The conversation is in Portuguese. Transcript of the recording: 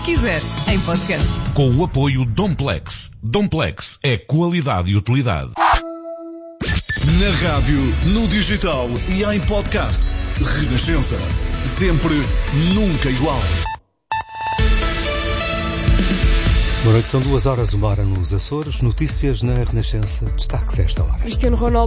quiser, em podcast. Com o apoio Domplex. Domplex é qualidade e utilidade. Na rádio, no digital e em podcast. Renascença. Sempre, nunca igual. Boa noite, são 2 horas, 1 hora nos Açores. Notícias na Renascença. Destaques a esta hora. Cristiano Ronaldo